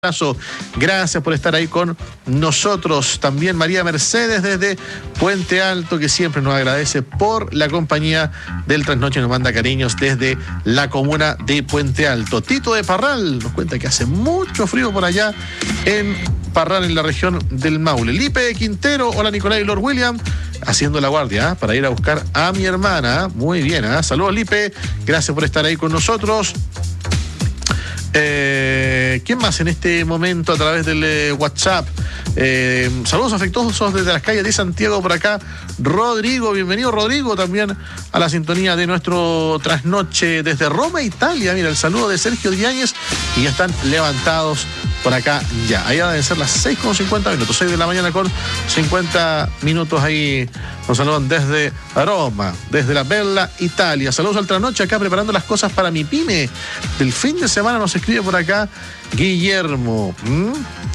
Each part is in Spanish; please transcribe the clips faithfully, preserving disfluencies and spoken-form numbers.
Abrazo. Gracias por estar ahí con nosotros. También María Mercedes desde Puente Alto, que siempre nos agradece por la compañía del Trasnoche, nos manda cariños desde la comuna de Puente Alto. Tito de Parral nos cuenta que hace mucho frío por allá en Parral, en la región del Maule. Lipe de Quintero, hola Nicolás y Lord William, haciendo la guardia ¿eh? para ir a buscar a mi hermana. Muy bien, ¿eh? Saludos Lipe, gracias por estar ahí con nosotros. Eh, ¿Quién más en este momento a través del eh, WhatsApp? Eh, saludos afectuosos desde las calles de Santiago por acá. Rodrigo, bienvenido Rodrigo también a la sintonía de nuestro Trasnoche desde Roma, Italia. Mira, el saludo de Sergio Diáñez y ya están levantados por acá ya. Allá deben ser las seis con cincuenta minutos, seis de la mañana con cincuenta minutos ahí. Nos saludan desde Roma, desde la Bella Italia. Saludos al Trasnoche acá preparando las cosas para mi pyme del fin de semana. Nos escribe por acá Guillermo. ¿Mm?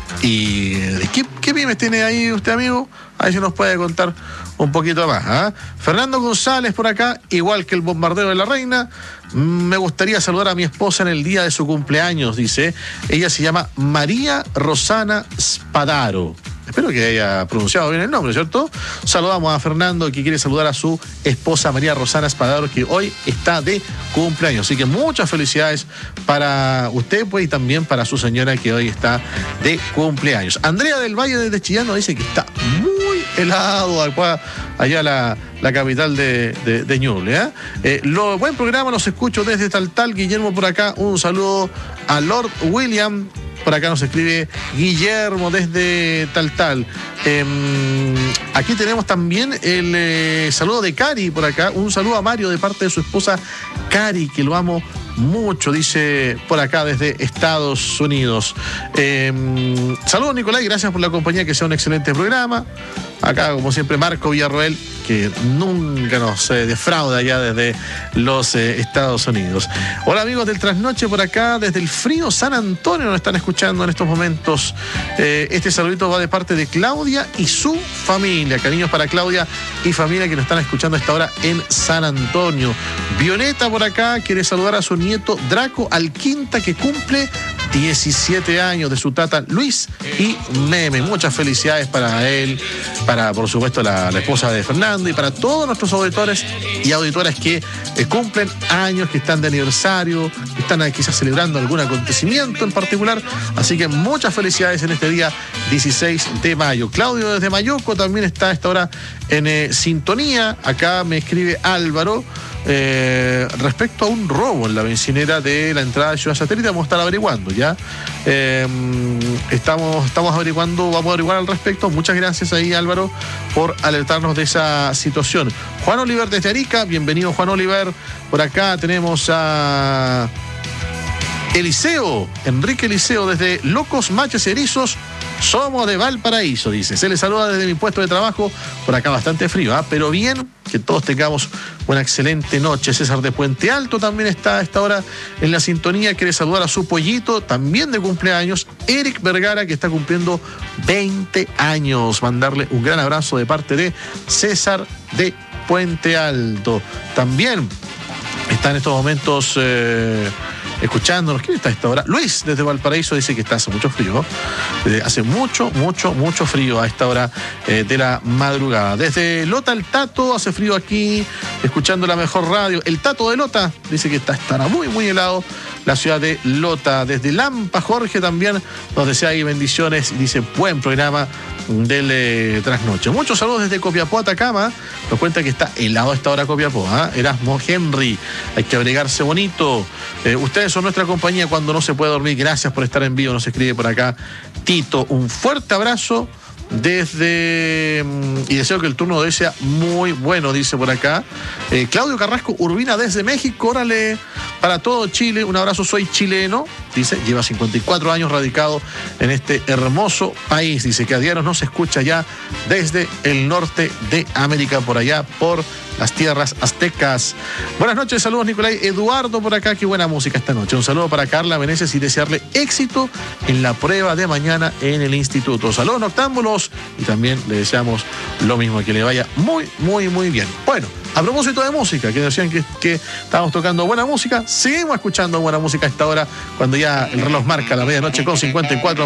¿Y qué, qué pymes tiene ahí usted, amigo? Ahí se nos puede contar un poquito más. ¿eh? Fernando González por acá, igual que el bombardeo de la reina. Me gustaría saludar a mi esposa en el día de su cumpleaños, dice. Ella se llama María Rosana Spadaro. Espero que haya pronunciado bien el nombre, ¿cierto? Saludamos a Fernando, que quiere saludar a su esposa María Rosana Spadaro, que hoy está de cumpleaños. Así que muchas felicidades para usted, pues, y también para su señora, que hoy está de cumpleaños. Andrea del Valle desde Chillán nos dice que está muy helado allá la, la capital de, de, de Ñuble. ¿eh? Eh, lo, buen programa, los escucho desde Taltal. Guillermo por acá, un saludo a Lord William. Por acá nos escribe Guillermo desde Taltal. Eh, aquí tenemos también el eh, saludo de Cari por acá. Un saludo a Mario de parte de su esposa Cari, que lo amo mucho, dice por acá desde Estados Unidos. Eh, saludos Nicolás, gracias por la compañía, que sea un excelente programa. Acá, como siempre, Marco Villarroel, que nunca nos eh, defrauda allá desde los eh, Estados Unidos. Hola amigos del Trasnoche por acá, desde el frío San Antonio nos están escuchando en estos momentos. Eh, este saludito va de parte de Claudia y su familia. Cariños para Claudia y familia que nos están escuchando a esta hora en San Antonio. Violeta por acá quiere saludar a su nieto Draco Alquinta, que cumple diecisiete años, de su tata Luis y Meme. Muchas felicidades para él, para por supuesto la, la esposa de Fernando y para todos nuestros auditores y auditoras que eh, cumplen años, que están de aniversario, que están eh, quizás celebrando algún acontecimiento en particular. Así que muchas felicidades en este día dieciséis de mayo. Claudio desde Mayuco también está a esta hora en eh, sintonía. Acá me escribe Álvaro. Eh, respecto a un robo en la bencinera de la entrada de Ciudad Satélite, vamos a estar averiguando ya. Eh, estamos, estamos averiguando, vamos a averiguar al respecto. Muchas gracias ahí, Álvaro, por alertarnos de esa situación. Juan Oliver desde Arica, bienvenido Juan Oliver. Por acá tenemos a Eliseo, Enrique Eliseo desde Locos, Machos y Erizos. Somos de Valparaíso, dice. Se les saluda desde mi puesto de trabajo. Por acá bastante frío, ¿eh? pero bien, que todos tengamos una excelente noche. César de Puente Alto también está a esta hora en la sintonía. Quiere saludar a su pollito, también de cumpleaños, Eric Vergara, que está cumpliendo veinte años. Mandarle un gran abrazo de parte de César de Puente Alto. También está en estos momentos eh, escuchándonos. ¿Quién está a esta hora? Luis desde Valparaíso dice que está hace mucho frío. Eh, hace mucho, mucho, mucho frío a esta hora eh, de la madrugada. Desde Lota el Tato, hace frío aquí, escuchando la mejor radio. El Tato de Lota dice que está, estará muy, muy helado la ciudad de Lota. Desde Lampa, Jorge también nos desea ahí bendiciones y dice buen programa del eh, Trasnoche. Muchos saludos desde Copiapó, Atacama. Nos cuenta que está helado a esta hora Copiapó. ¿eh? Erasmo Henry, hay que abrigarse bonito. Eh, ustedes son nuestra compañía cuando no se puede dormir. Gracias por estar en vivo, nos escribe por acá Tito. Un fuerte abrazo desde y deseo que el turno de hoy sea muy bueno, dice por acá eh, Claudio Carrasco Urbina desde México. Órale, para todo Chile, un abrazo, soy chileno, dice, lleva cincuenta y cuatro años radicado en este hermoso país, dice que a diario nos escucha ya desde el norte de América, por allá por las tierras aztecas. Buenas noches, saludos Nicolai. Eduardo por acá, qué buena música esta noche. Un saludo para Carla Meneses y desearle éxito en la prueba de mañana en el instituto. Saludos noctámbulos y también le deseamos lo mismo, que le vaya muy, muy, muy bien. Bueno, A propósito de música, que decían que, que estábamos tocando buena música, seguimos escuchando buena música a esta hora, cuando ya el reloj marca la medianoche con cincuenta y cuatro